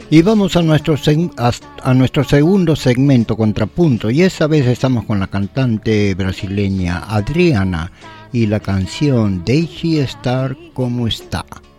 Y vamos a nuestro segundo segmento, Contrapunto, y esa vez estamos con la cantante brasileña Adriana y la canción Deixe Estar Como Está.